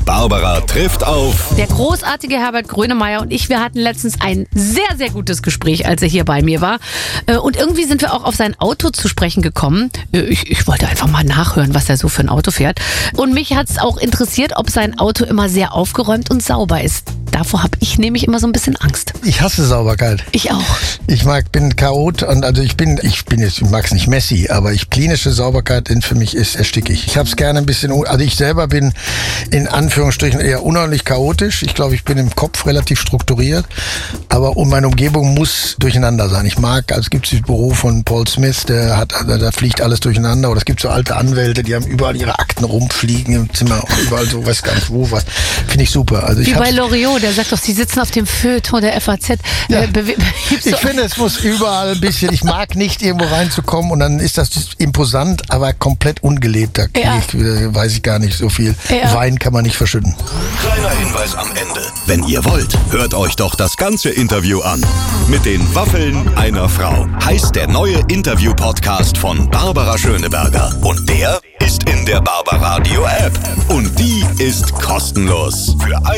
Barbara trifft auf. Der großartige Herbert Grönemeyer und ich, wir hatten letztens ein sehr, sehr gutes Gespräch, als er hier bei mir war. Und irgendwie sind wir auch auf sein Auto zu sprechen gekommen. Ich wollte einfach mal nachhören, was er so für ein Auto fährt. Und mich hat es auch interessiert, ob sein Auto immer sehr aufgeräumt und sauber ist. Davor habe ich nämlich immer so ein bisschen Angst. Ich hasse Sauberkeit. Ich auch. Bin Chaot und also ich mag es nicht messy, aber klinische Sauberkeit für mich ist erstickig. Ich habe es gerne ein bisschen, also ich selber bin in Anführungsstrichen eher unordentlich chaotisch. Ich glaube, ich bin im Kopf relativ strukturiert, aber meine Umgebung muss durcheinander sein. Es gibt das Büro von Paul Smith, da fliegt alles durcheinander, oder es gibt so alte Anwälte, die haben überall ihre Akten rumfliegen im Zimmer, überall so, weiß gar nicht wo, was. Finde ich super. Also wie bei Loriot, der sagt doch, sie sitzen auf dem Feuilleton der FAZ. Ja. Ich finde, es muss überall ein bisschen, ich mag nicht irgendwo reinzukommen und dann ist das imposant, aber komplett ungelebt. Da weiß ich gar nicht so viel. Ja. Wein kann man nicht verschütten. Kleiner Hinweis am Ende. Wenn ihr wollt, hört euch doch das ganze Interview an. Mit den Waffeln einer Frau heißt der neue Interview-Podcast von Barbara Schöneberger. Und der ist in der Barbaradio App. Und die ist kostenlos. Für